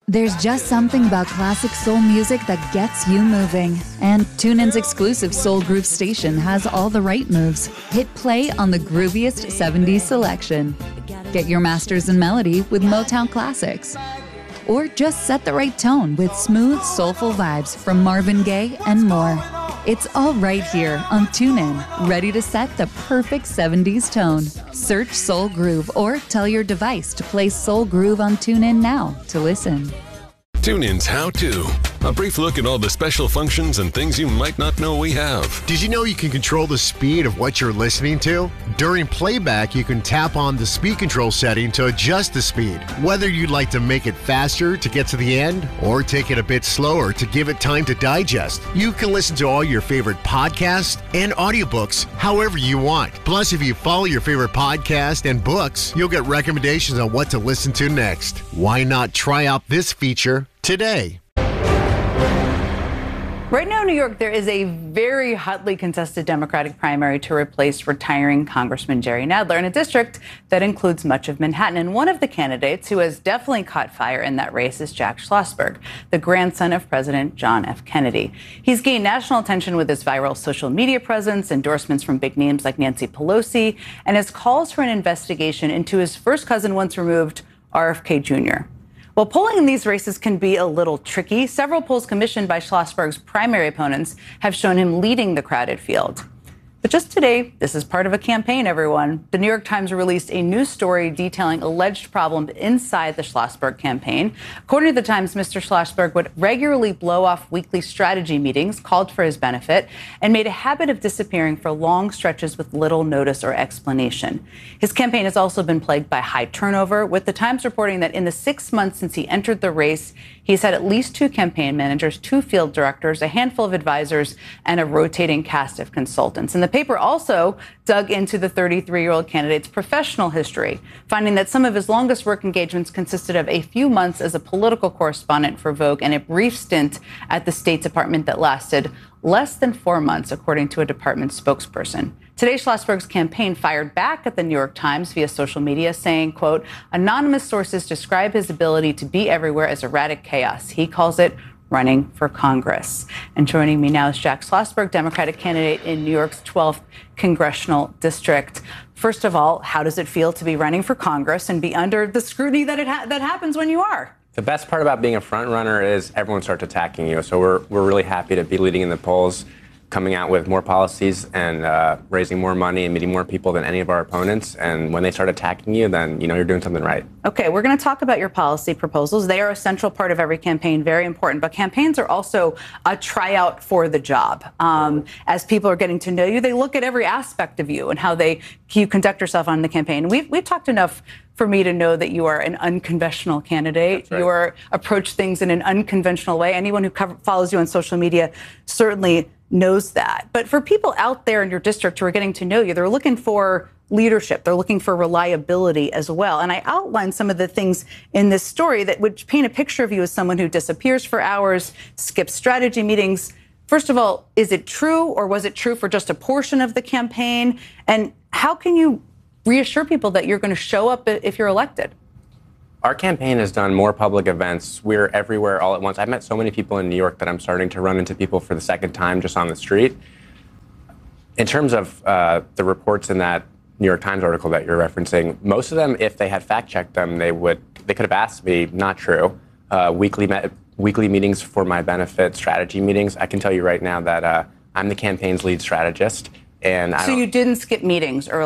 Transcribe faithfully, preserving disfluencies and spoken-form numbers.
There's just something about classic soul music that gets you moving. And TuneIn's exclusive Soul Groove station has all the right moves. Hit play on the grooviest seventies selection. Get your masters in melody with Motown Classics. Or just set the right tone with smooth, soulful vibes from Marvin Gaye and more. It's all right here on TuneIn, ready to set the perfect seventies tone. Search Soul Groove or tell your device to play Soul Groove on TuneIn now to listen. TuneIn's How To. A brief look at all the special functions and things you might not know we have. Did you know you can control the speed of what you're listening to? During playback, you can tap on the speed control setting to adjust the speed. Whether you'd like to make it faster to get to the end or take it a bit slower to give it time to digest, you can listen to all your favorite podcasts and audiobooks however you want. Plus, if you follow your favorite podcast and books, you'll get recommendations on what to listen to next. Why not try out this feature today? Right now in New York, there is a very hotly contested Democratic primary to replace retiring Congressman Jerry Nadler in a district that includes much of Manhattan. And one of the candidates who has definitely caught fire in that race is Jack Schlossberg, the grandson of President John F. Kennedy. He's gained national attention with his viral social media presence, endorsements from big names like Nancy Pelosi, and his calls for an investigation into his first cousin once removed, R F K Junior Well, polling in these races can be a little tricky. Several polls commissioned by Schlossberg's primary opponents have shown him leading the crowded field. But just today, this is part of a campaign, everyone. The New York Times released a new story detailing alleged problems inside the Schlossberg campaign. According to the Times, Mister Schlossberg would regularly blow off weekly strategy meetings called for his benefit and made a habit of disappearing for long stretches with little notice or explanation. His campaign has also been plagued by high turnover, with the Times reporting that in the six months since he entered the race, he's had at least two campaign managers, two field directors, a handful of advisors, and a rotating cast of consultants. And the paper also dug into the thirty-three-year-old candidate's professional history, finding that some of his longest work engagements consisted of a few months as a political correspondent for Vogue and a brief stint at the State Department that lasted less than four months, according to a department spokesperson. Today, Schlossberg's campaign fired back at the New York Times via social media, saying, quote, anonymous sources describe his ability to be everywhere as erratic chaos. He calls it running for Congress. And joining me now is Jack Schlossberg, Democratic candidate in New York's twelfth congressional district. First of all, how does it feel to be running for Congress and be under the scrutiny that it ha- that happens when you are? The best part about being a front runner is everyone starts attacking you. So we're we're really happy to be leading in the polls, coming out with more policies and uh, raising more money and meeting more people than any of our opponents. And when they start attacking you, then you know you're doing something right. Okay, we're going to talk about your policy proposals. They are a central part of every campaign, very important. But campaigns are also a tryout for the job. Um, as people are getting to know you, they look at every aspect of you and how they you conduct yourself on the campaign. We've we've talked enough for me to know that you are an unconventional candidate. Right. You are approach things in an unconventional way. Anyone who cover, follows you on social media certainly knows that. But for people out there in your district who are getting to know you, they're looking for leadership. They're looking for reliability as well. And I outlined some of the things in this story that would paint a picture of you as someone who disappears for hours, skips strategy meetings. First of all, is it true, or was it true for just a portion of the campaign? And how can you reassure people that you're going to show up if you're elected? Our campaign has done more public events. We're everywhere all at once. I've met so many people in New York that I'm starting to run into people for the second time just on the street. In terms of uh, the reports in that New York Times article that you're referencing, most of them, if they had fact-checked them, they would they could have asked me, not true. Uh, weekly met, weekly meetings for my benefit, strategy meetings. I can tell you right now that uh, I'm the campaign's lead strategist. And I so you didn't skip meetings early?